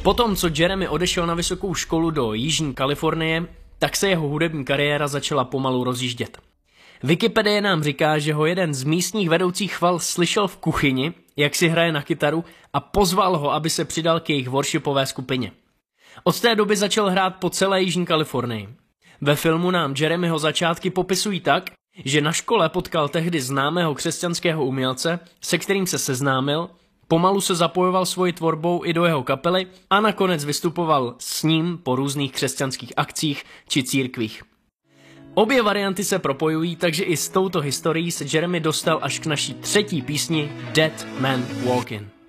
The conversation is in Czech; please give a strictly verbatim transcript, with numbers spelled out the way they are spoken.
Potom, co Jeremy odešel na vysokou školu do Jižní Kalifornie, tak se jeho hudební kariéra začala pomalu rozjíždět. Wikipedie nám říká, že ho jeden z místních vedoucích chval slyšel v kuchyni, jak si hraje na kytaru, a pozval ho, aby se přidal k jejich worshipové skupině. Od té doby začal hrát po celé Jižní Kalifornii. Ve filmu nám Jeremyho začátky popisují tak, že na škole potkal tehdy známého křesťanského umělce, se kterým se seznámil, pomalu se zapojoval svojí tvorbou i do jeho kapely a nakonec vystupoval s ním po různých křesťanských akcích či církvích. Obě varianty se propojují, takže i s touto historií se Jeremy dostal až k naší třetí písni Dead Man Walking.